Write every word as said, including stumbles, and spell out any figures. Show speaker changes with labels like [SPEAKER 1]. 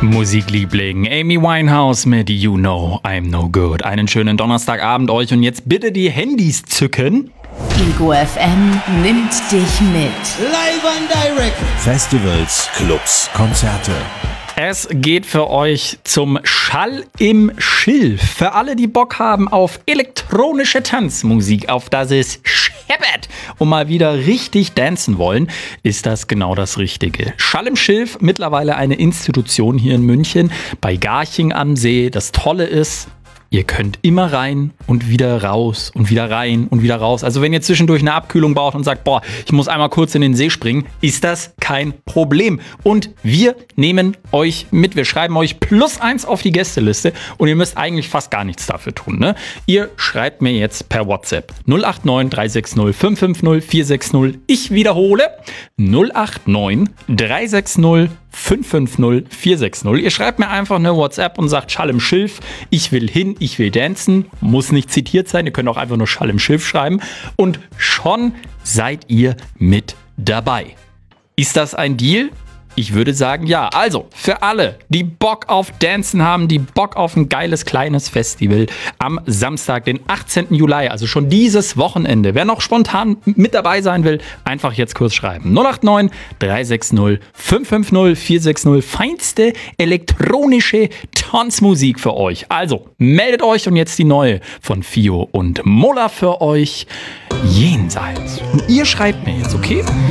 [SPEAKER 1] Musikliebling Amy Winehouse mit You Know I'm No Good. Einen schönen Donnerstagabend euch und jetzt bitte die Handys zücken.
[SPEAKER 2] Ego F M nimmt dich mit.
[SPEAKER 3] Live and direct.
[SPEAKER 4] Festivals, Clubs, Konzerte.
[SPEAKER 1] Es geht für euch zum Schall im Schilf. Für alle, die Bock haben auf elektronische Tanzmusik, auf das es scheppert und mal wieder richtig dancen wollen, ist das genau das Richtige. Schall im Schilf, mittlerweile eine Institution hier in München, bei Garching am See. Das Tolle ist, ihr könnt immer rein und wieder raus und wieder rein und wieder raus. Also wenn ihr zwischendurch eine Abkühlung braucht und sagt, boah, ich muss einmal kurz in den See springen, ist das kein Problem. Und wir nehmen euch mit. Wir schreiben euch plus eins auf die Gästeliste und ihr müsst eigentlich fast gar nichts dafür tun. Ne? Ihr schreibt mir jetzt per WhatsApp null acht neun drei sechs null fünf fünf null vier sechs null. Ich wiederhole null acht neun drei sechs null fünf fünf null vier sechs null. Ihr schreibt mir einfach eine WhatsApp und sagt Schall im Schilf, ich will hin, ich will dancen, muss nicht zitiert sein, ihr könnt auch einfach nur Schall im Schilf schreiben und schon seid ihr mit dabei. Ist das ein Deal? Ich würde sagen, ja. Also, für alle, die Bock auf Dancen haben, die Bock auf ein geiles, kleines Festival am Samstag, den achtzehnten Juli, also schon dieses Wochenende. Wer noch spontan mit dabei sein will, einfach jetzt kurz schreiben. null acht neun drei sechs null fünf fünf null vier sechs null. Feinste elektronische Tanzmusik für euch. Also, meldet euch und jetzt die neue von Fio und Mola für euch. Jenseits. Und ihr schreibt mir jetzt, okay?